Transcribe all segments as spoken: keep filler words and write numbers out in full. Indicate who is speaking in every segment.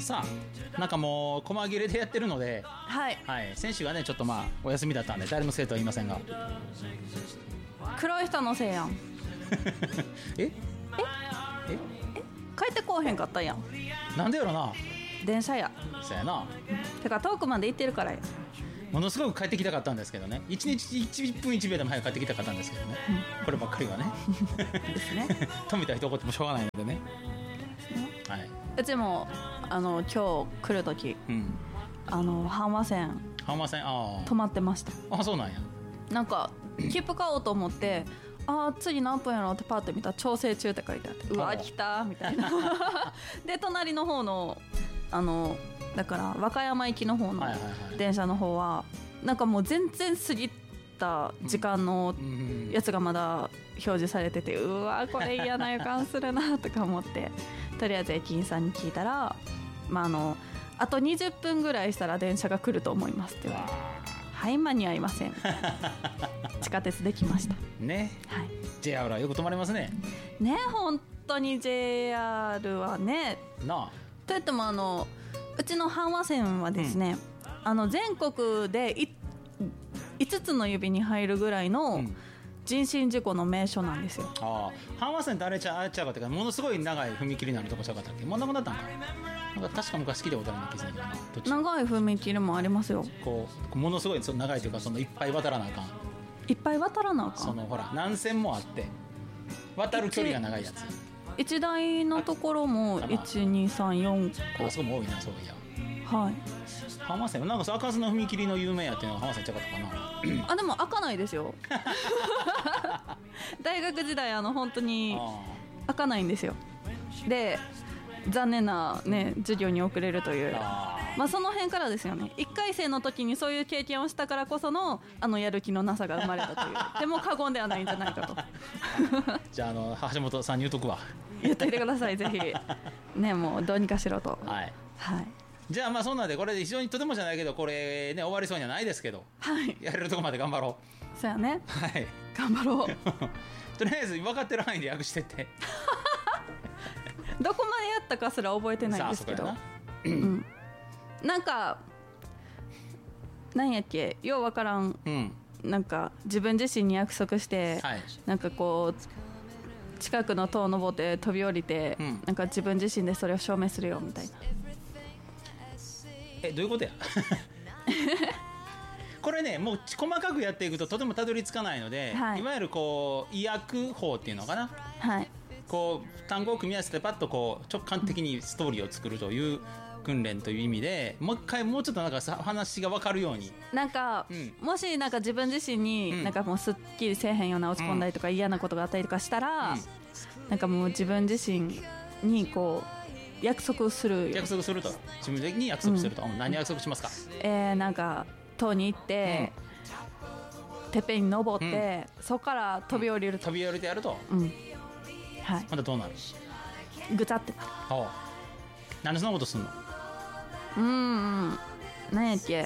Speaker 1: さあなんかもう細切れでやってるので、
Speaker 2: はい、
Speaker 1: はい、選手がねちょっとまあお休みだったんで誰のせいとは言いませんが
Speaker 2: 黒い人のせいやん
Speaker 1: ええ
Speaker 2: え帰ってこうへんかったやん。
Speaker 1: なんでやろな。
Speaker 2: 電車や。
Speaker 1: そうやな。
Speaker 2: てか遠くまで行ってるからや。
Speaker 1: ものすごく帰ってきたかったんですけどね、いちにちいっぷんいちびょうでも早く帰ってきたかったんですけどね、うん、こればっかりはね
Speaker 2: ですね
Speaker 1: 富田人怒ってもしょうがないのでね、はい、
Speaker 2: うちもあの今日来る時、うん、あの阪和線
Speaker 1: 阪和線あ
Speaker 2: 止まってました。
Speaker 1: あ、そうなんや。
Speaker 2: なんか切符買おうと思ってあ次何分やろってパッて見たら調整中って書いてあって、うわ来たみたいなで隣の方のあのだから和歌山行きの方の電車の方はなんかもう全然過ぎた時間のやつがまだ表示されてて、うわこれ嫌な予感するなとか思ってとりあえず駅員さんに聞いたら、まあ、あのあとにじゅっぷんぐらいしたら電車が来ると思いますって言われて、はい間に合いません地下鉄できました
Speaker 1: ね、はい、ジェイアール はよく止まりますね。
Speaker 2: ね本当に ジェイアール はね
Speaker 1: なあ
Speaker 2: といってもあのうちの阪和線はですね、うん、あの全国でいいつつの指に入るぐらいの人身事故の名所なんですよ、うん、
Speaker 1: ああ阪和線ってあれちゃうあれちゃうかってかものすごい長い踏切になるとこちゃうかったっけ。もうなくなったんかなんか確か昔聞いたことあるんだけど
Speaker 2: 長い踏切もありますよ。
Speaker 1: こうものすごいその長いというかそのいっぱい渡らなあかん
Speaker 2: いっぱい渡らなあかん
Speaker 1: そのほら何線もあって渡る距離が長いやつ
Speaker 2: 一台のところもいちにさんよんこ
Speaker 1: あそこも多いな。そういや
Speaker 2: はい
Speaker 1: 阪和線なんか開かずの踏切の有名やっていうのが阪和線ちゃうかったかな
Speaker 2: あでも開かないですよ大学時代あの本当に開かないんですよ。で残念な、ね、授業に遅れるというあ、まあ、その辺からですよね。いっかい生の時にそういう経験をしたからこそのあのやる気のなさが生まれたというでも過言ではないんじゃないかと
Speaker 1: じゃあ、あの橋本さんに言うとくわ
Speaker 2: 言ってきてくださいぜひねもうどうにかしろと。はい、はい、じ
Speaker 1: ゃあまあそんなでこれで非常にとてもじゃないけどこれね終わりそうにはないですけど、はい、やれるとこまで頑張ろ
Speaker 2: う。そうやね、
Speaker 1: はい、
Speaker 2: 頑張ろう
Speaker 1: とりあえず分かってる範囲で訳してって
Speaker 2: どこまでやったかすら覚えてないんですけどな、うん、なんかなんやっけようわからん、うん、なんか自分自身に約束して、はい、なんかこう近くの塔を登って飛び降りて、うん、なんか自分自身でそれを証明するよみたいな。
Speaker 1: えどういうことやこれねもう細かくやっていくととてもたどり着かないので、はい、いわゆるこう意訳法っていうのかな、はい、こう単語を組み合わせてパッとこう直感的にストーリーを作るという訓練という意味でもう一回もうちょっとなんか話が分かるように
Speaker 2: なんか、うん、もしなんか自分自身になんかもうすっきりせえへんような落ち込んだりとか嫌なことがあったりとかしたら、うん、なんかもう自分自身にこう約束する
Speaker 1: 約束すると自分的に約束すると、うん、何約束しますか。
Speaker 2: えー、なんか塔に行って、うん、てっぺんに登って、うん、そこから飛び降りると、
Speaker 1: うん、飛び降りてやると、
Speaker 2: うんはい、
Speaker 1: またどうなる。
Speaker 2: ぐちゃってなる。
Speaker 1: おうなんでそんなことすんの。
Speaker 2: うんうん何やっけ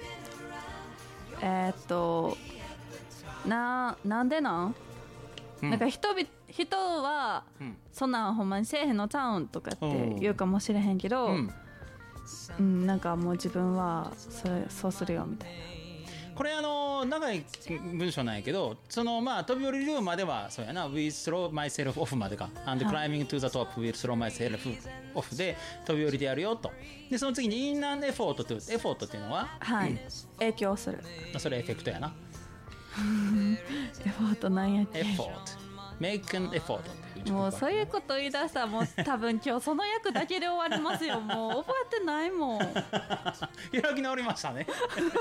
Speaker 2: えー、っとななんでなん、うん、なんか人び人は、うん、そんなんほんまにせえへんのちゃうんとかって言うかもしれへんけど、うんうん、なんかもう自分はそれそうするよみたいな。
Speaker 1: これあの長い文章なんやけどそのまあ飛び降りるまではそうやな We throw myself off までか And climbing to the top We throw myself off で飛び降りてやるよと。でその次に In an effort というエフォートっていうのは、
Speaker 2: はいうん、影響する。
Speaker 1: それエフェクトやな
Speaker 2: エフォートなんやっけ。
Speaker 1: エフォート Make an effort っていう
Speaker 2: もうそういうこと言い出したらもう多分今日その役だけで終わりますよ。もう覚えてないもん
Speaker 1: 開き直りましたね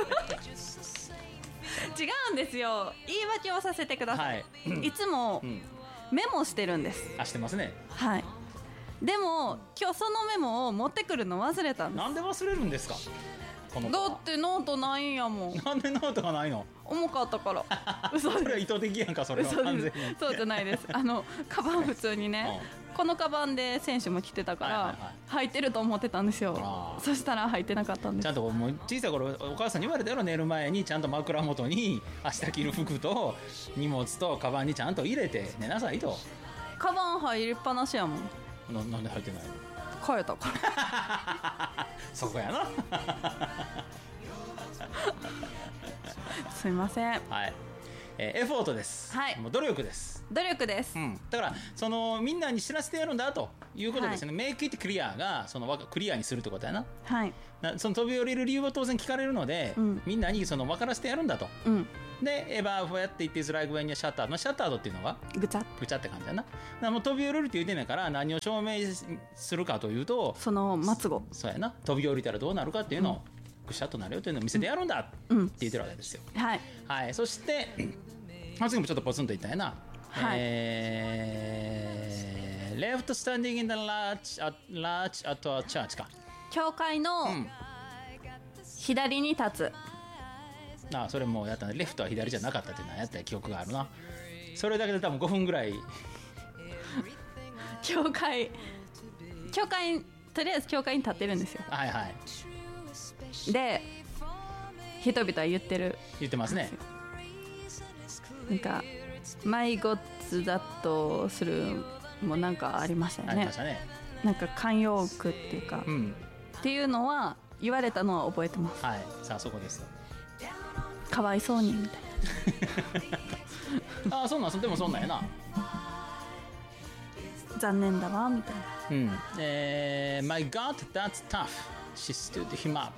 Speaker 2: 違うんですよ。言い訳をさせてください、はい、いつもメモしてるんです、
Speaker 1: うん、あしてますね。
Speaker 2: はいでも今日そのメモを持ってくるの忘れたんです。
Speaker 1: なんで忘れるんですか。この
Speaker 2: だってノートないんやもん。
Speaker 1: なんでノートがないの。
Speaker 2: 重かったから
Speaker 1: 嘘それは意図的やんか。それは完全に
Speaker 2: そうじゃないです。あのカバン普通にね、うん、このカバンで選手も着てたから、はいはいはい、履いてると思ってたんですよ。そしたら履いてなかったんです。
Speaker 1: ちゃんともう小さい頃お母さんに言われたやろ。寝る前にちゃんと枕元に明日着る服と荷物とカバンにちゃんと入れて寝なさいと。
Speaker 2: カバン入りっぱなしやもん。
Speaker 1: な, なんで入ってないの。
Speaker 2: 変えたから
Speaker 1: そこやな
Speaker 2: すいません。
Speaker 1: はい、えー、エフォートです、
Speaker 2: はい、
Speaker 1: もう努力です。
Speaker 2: 努力です、
Speaker 1: うん、だからそのみんなに知らせてやるんだということですね、はい、メイクイットクリアがそのクリアにするってことやな、
Speaker 2: はい、
Speaker 1: なその飛び降りる理由は当然聞かれるので、うん、みんなにその分からせてやるんだと、うん、でエバーフォーやっていってズライグウェンにシャッターのシャッタードっていうのは
Speaker 2: ぐちゃ
Speaker 1: ぐちゃって感じだな。だからもう飛び降りるって言うてんねんから何を証明するかというと
Speaker 2: その末語
Speaker 1: そうやな、飛び降りたらどうなるかっていうのを、うん、ぐしゃっとなるよというのを見せてやるんだって言ってるわけですよ、
Speaker 2: うん、はい、
Speaker 1: はい、そして次もちょっとポツンと言ったやな、はい、えー、left standing in the large, large at a church か、
Speaker 2: 教会の左に立つ、
Speaker 1: うん、ああそれもやったね。レフトは左じゃなかったっていうのはやった記憶があるな。それだけで多分ごふんぐらい
Speaker 2: 教会教会とりあえず教会に立ってるんですよ。
Speaker 1: はいはい。
Speaker 2: で人々は言ってる
Speaker 1: 言ってますね。
Speaker 2: なんかマイゴッツだとするもなんかありましたよね。
Speaker 1: ありましたね。
Speaker 2: なんか慣用句っていうか、うん、っていうのは言われたのは覚えてます。
Speaker 1: はい、さあそこですよ。
Speaker 2: かわいそうにみたいな
Speaker 1: ああそうなん、でもそんなんやな。
Speaker 2: 残念だわみたいな。
Speaker 1: うん。えー、My God, that's tough. She stood him up.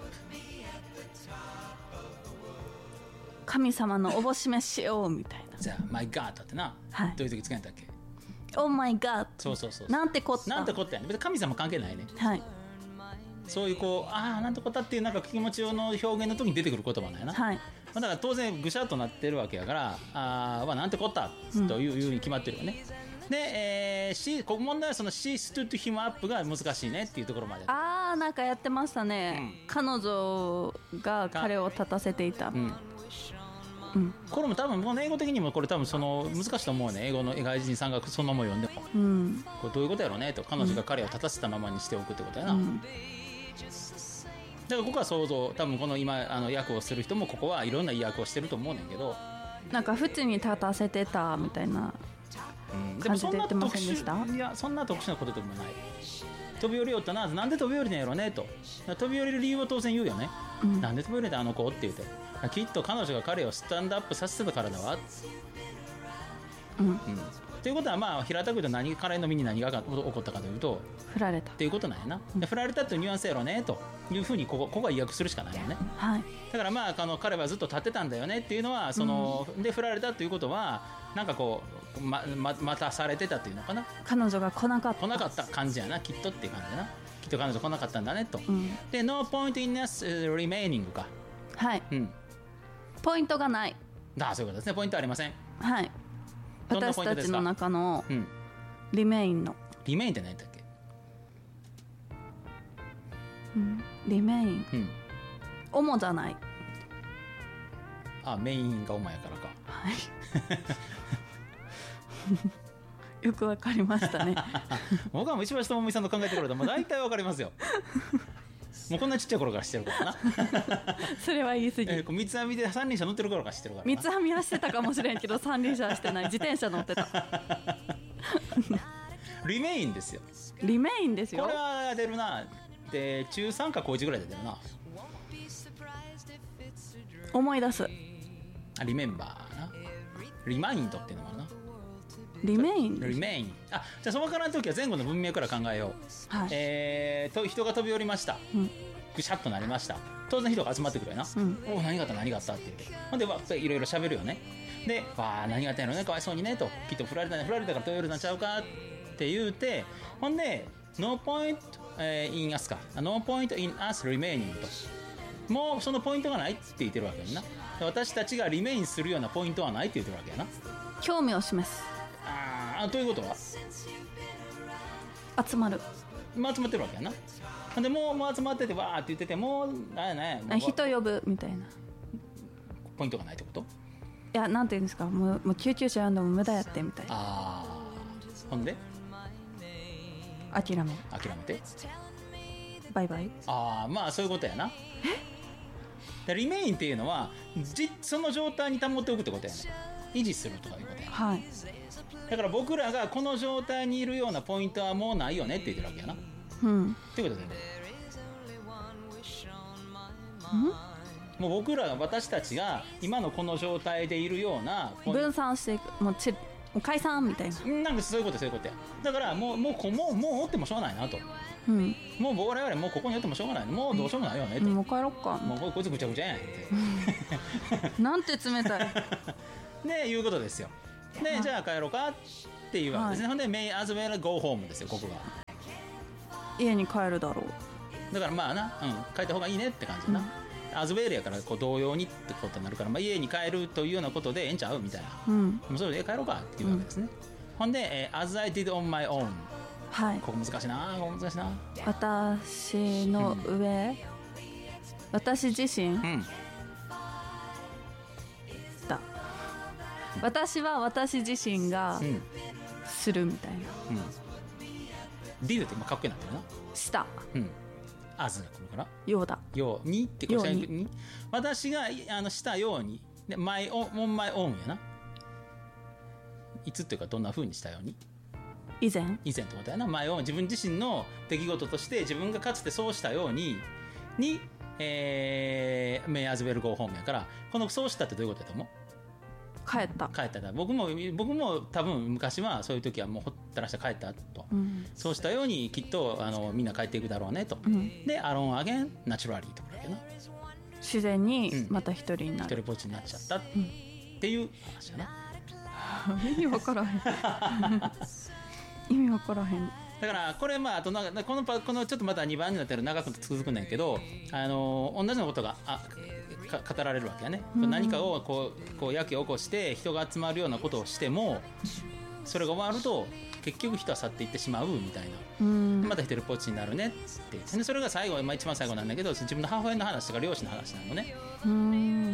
Speaker 2: 神様のおぼしめしようみたいな。
Speaker 1: じゃあ My God ってな、はい、どういう時使うんだっけ。
Speaker 2: Oh my God。
Speaker 1: そうそうそう。
Speaker 2: なんてこった。
Speaker 1: なんてこったやね。別に神様関係ないね。
Speaker 2: はい。
Speaker 1: そういうこうああなんてこったっていうなんか気持ちの表現の時に出てくる言葉なんやな。
Speaker 2: はい。
Speaker 1: だから当然ぐしゃっとなってるわけやからああ、まあ、なんてこったという、うん、いうに決まってるよね。で、えー、しここ問題はその She stood him up が難しいねっていうところまで。
Speaker 2: ああなんかやってましたね、うん、彼女が彼を立たせていた、うんうん、これも多分この英語的にもこれ多分その難しいと思うね。英語の外人さんがそのまま読んでも、うん、これどういうことやろうねと、彼女が彼を立たせたままにしておくってことやな、うん、だからここは想像、多分この今あの訳をする人もここはいろんな訳をしてると思うねんけど、なんか縁に立たせてたみたいな感じで言ってませんでした？
Speaker 1: いやそんな特殊なことでもない。飛び降りよったな、なんで飛び降りたんやろねと、飛び降りる理由は当然言うよね、うん、なんで飛び降りたあの子って言うて、きっと彼女が彼をスタンドアップさせてたからだわ、うんうん、ということはまあ平たく言うと何彼の身に何が起こったかというと
Speaker 2: 振られた
Speaker 1: っていうことなんやな、うん、で振られたっていうニュアンスやろねというふうにここここは意訳するしかないよね、はい、だからまああの彼はずっと立ってたんだよねっていうのはその、うん、で振られたということはなんかこうまま待たされてたっていうのかな、
Speaker 2: 彼女が来なかった
Speaker 1: 来なかった感じやなきっとっていう感じやな、きっと彼女来なかったんだねと、うん、で No point in us remaining か、
Speaker 2: はい、うん、ポイントがない。
Speaker 1: だそういうことですね。ポイントありません。
Speaker 2: はい。私たちの中のリメインの、うん、
Speaker 1: リメインって何だっけ、
Speaker 2: うん、リメイン、うん、主じゃない。
Speaker 1: あメインが主やからか。
Speaker 2: はいよくわかりましたね
Speaker 1: 僕は石橋智美さんの考えてくれたら大体わかりますよもうこんなちっちゃい頃から知ってるからな
Speaker 3: それは言い過ぎ、
Speaker 1: えー、三つ編みで三輪車乗ってる頃から知ってるからな。
Speaker 2: 三つ編みはしてたかもしれんけど三輪車はしてない。自転車乗ってた
Speaker 1: リメインですよ。
Speaker 2: リメインですよ。
Speaker 1: これは出るな。で中さんか高いちぐらいで出るな。
Speaker 2: 思い出す。
Speaker 1: あリメンバーな。リマインドっていうのもあるな。
Speaker 2: リメイン
Speaker 1: リメイン。あじゃあそのからの時は前後の文脈から考えよう、はい、えー、と人が飛び降りました、うん、ぐしゃっとなりました。当然人が集まってくるよな、うん、お何があった何があったって言ってほんでわっといろいろ喋るよね。でわ何があったんやろねかわいそうにねと、きっと振られたね振られたから飛び降りたんちゃうかって言うて、ほんで No point、えー、in us か No point in us remaining と、もうそのポイントがないって言ってるわけやな。私たちがリメインするようなポイントはないって言ってるわけやな。
Speaker 2: 興味を示す。
Speaker 1: ああということは
Speaker 2: 集まる、
Speaker 1: まあ、集まってるわけやな。でもう、もう集まっててわーって言っててもうなんやね
Speaker 2: 人呼ぶみたいな
Speaker 1: ポイントがないってこと。
Speaker 2: いやなんていうんですか、もう、もう救急車呼んでも無駄やってみたいな。
Speaker 1: あほんで
Speaker 2: 諦める
Speaker 1: 諦めて
Speaker 2: バイバイ。
Speaker 1: ああまあそういうことやな。でリメインっていうのはじその状態に保っておくってことやね。維持するとかいうことやね。
Speaker 2: はい。
Speaker 1: だから僕らがこの状態にいるようなポイントはもうないよねって言ってるわけやな。
Speaker 2: うん、
Speaker 1: ということでね、もう僕ら私たちが今のこの状態でいるような
Speaker 2: 分散していく、もうちもう解散みたいな、
Speaker 1: なんかそういうことそういうことや。だからもうもうこもうもうおってもしょうがないなと、うん、もう我々もうここにおってもしょうがない、もうどうしようもないよねと、
Speaker 2: うん、もう帰ろっか、
Speaker 1: もうこいつぐちゃぐちゃやんって、
Speaker 2: うん、なんて冷たい
Speaker 1: ねいうことですよ。でじゃあ帰ろうかっていうわけですね、はい、ほんで May as well go home ですよ。ここが
Speaker 2: 家に帰るだろ
Speaker 1: う、だからまあな、うん、帰った方がいいねって感じだな、うん、アズウェールやからこう同様にってことになるから、まあ、家に帰るというようなことでええんちゃうみたいな、うん、もうそれで帰ろうかっていうわけですね、うん、ほんで、えー、as I did on my own、はい、ここ難しいな、ここ難しいな。
Speaker 2: 私の上、うん、私自身、うん、だ私は私自身がするみたいな、うんうん、
Speaker 1: did って今かっこいいなってるな、
Speaker 2: した
Speaker 1: うん、as が来るから
Speaker 2: ようだ
Speaker 1: ようにってこうに私があのしたようにで my own my own やな。いつっていうかどんな風にしたように、
Speaker 2: 以前
Speaker 1: 以前ってことやな。my own 自分自身の出来事として自分がかつてそうしたようにに、えー、may as well go home やから、このそうしたってどういうことやと思う？
Speaker 2: 帰った
Speaker 1: 帰った僕も僕も多分昔はそういう時はもうほったらして帰ったと、うん、そうしたようにきっとあのみんな帰っていくだろうねと、うん、でアロンアゲンナチュラリーとかだけどな、
Speaker 2: 自然にまた一人になる、
Speaker 1: 一人ぼっちになっちゃった、うん、っていう話だな。
Speaker 2: 意味わからへん意味わからへん。
Speaker 1: だからこれまああとなんかこのこのちょっとまたにばんになったら長く続くんだけど、あの同じようなことがあ語られるわけやね、うん、何かをこうこうやけ起こして人が集まるようなことをしてもそれが終わると結局人は去っていってしまうみたいな、うん、また一人ぽっちになるねって言って、でそれが最後、まあ、一番最後なんだけど自分の母親の話とか両親の話なのね、うんうん、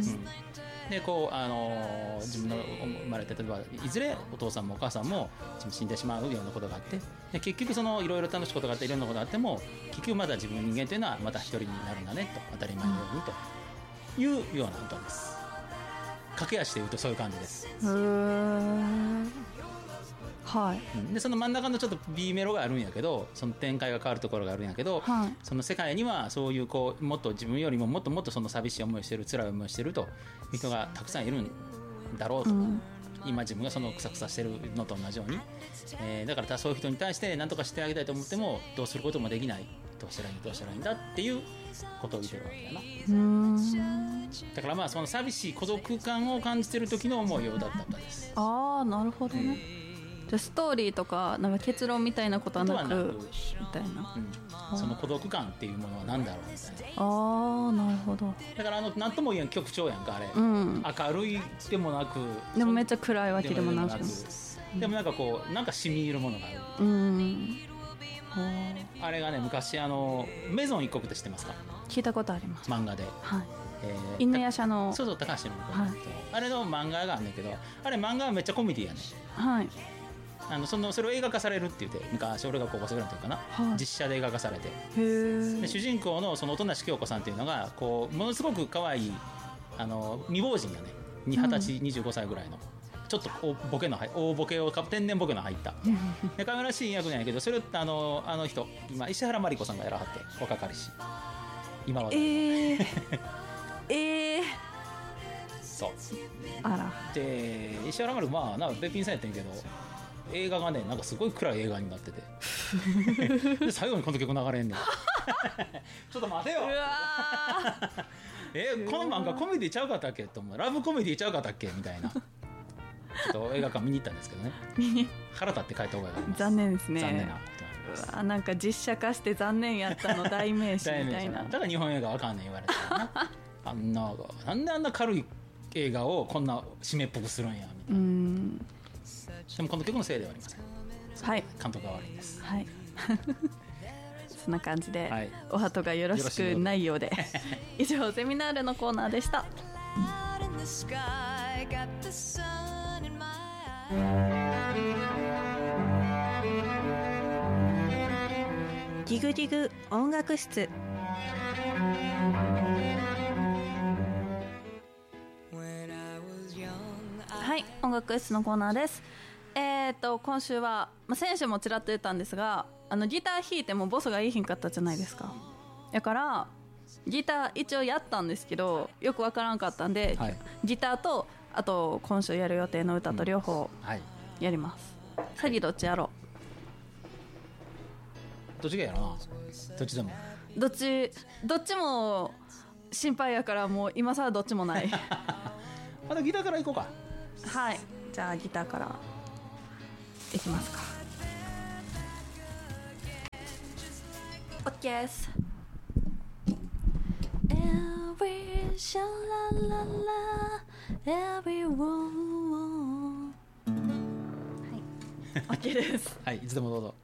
Speaker 1: でこう、あのー、自分の生まれて例えばいずれお父さんもお母さんも死んでしまうようなことがあって、で結局そのいろいろ楽しいことがあっていろんなことがあっても結局まだ自分の人間というのはまた一人になるんだねと、当たり前のようにというような歌です。駆け足で言うとそういう感じです。へー、はい、でその真ん中のちょっと B メロがあるんやけど、その展開が変わるところがあるんやけど、はい、その世界にはそういうこうもっと自分よりももっともっとその寂しい思いをしてる、辛い思いをしてるという人がたくさんいるんだろうと、うん、今自分がそのくさくさしてるのと同じように、えー、だからそういう人に対して何とかしてあげたいと思ってもどうすることもできない、どうしたらいいどうしたらいいんだっていうことを言ってるわけだな。うーん、だからまあその寂しい孤独感を感じてる時の思いを歌った歌です。
Speaker 2: ああ、なるほどね、うん、じゃあストーリーとかなんか結論みたいなことはなくみたいな、
Speaker 1: うん、その孤独感っていうものは何だろうみたいな。
Speaker 2: ああ、なるほど。
Speaker 1: だからあの何とも言えん曲調やんかあれ、うん、明るいでもなく
Speaker 2: でもめっちゃ暗いわけでもなく、
Speaker 1: でもなんかこうなんか染み入るものがある、うん、あれがね昔あのメゾン一国って知ってますか？
Speaker 2: 聞いたことあります、
Speaker 1: 漫画で、はい、
Speaker 2: えー、犬夜叉の
Speaker 1: そうそう高橋の、はい、あれの漫画があるんだけど、あれ漫画はめっちゃコメディやね、はい、あの そ, のそれを映画化されるって言って昔俺が高校生ぐらいの時かな、はい、実写で映画化されて、へで主人公のその音無京子さんっていうのがこうものすごく可愛いあの未亡人がね二十歳にじゅうごさいぐらいの、ちょっと大ボケの大ボケを天然ボケの入ったで可愛らしい役なんやけど、それをあのあの人今石原まり子さんがやらはって若かりし今は、えー、えー、そうあらで石原まり子まあなんかべっぴんさんやってんけど映画がねなんかすごい暗い映画になっててで最後にこの曲流れんねんちょっと待てようわえー、この漫画コメディちゃうかったっけと思う、ラブコメディちゃうかったっけみたいなちょっと映画館見に行ったんですけどね腹立って帰った方がいいと思います。
Speaker 2: 残念ですね。
Speaker 1: 残念な
Speaker 2: うわなんか実写化して残念やったの代名詞みたいな
Speaker 1: だから日本映画わかんねん言われたらなあんななんであんな軽い映画をこんな締めっぽくするんやみたいな。うん、でもこの曲のせいではありません。はい、監督が悪いです。はいそんな感じで、はい、お鳩がよろしくないようで以上ゼミナールのコーナーでした。
Speaker 3: ジグジグ音楽室。
Speaker 2: はい、音楽室のコーナーです。えーと今週は、まあ、先週もちらっと言ったんですがあのギター弾いてもボスがいいひんかったじゃないですか。だからギター一応やったんですけどよくわからんかったんで、はい、ギターとあと今週やる予定の歌と両方やります、うんはい、次どっちやろ
Speaker 1: う。どっちがやろうな。どっちでも
Speaker 2: どっちどっちも心配やからもう今更どっちもない
Speaker 1: またギターからいこうか。
Speaker 2: はい、じゃあギターからいきますか。 OK です。 Every sha-la-la-la everyone はい OK です
Speaker 1: はい、いつでもどうぞ。